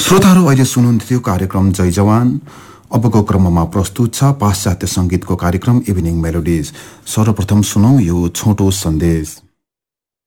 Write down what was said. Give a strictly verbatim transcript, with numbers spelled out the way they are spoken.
श्रोताहरू अहिले सुनुहुन्थ्यो कार्यक्रम जय जवान। अबको क्रममा प्रस्तुत छ पाश्चात्य संगीतको कार्यक्रम इभिनिङ मेलोडिज। सर्वप्रथम सुनौ यो छोटो सन्देश।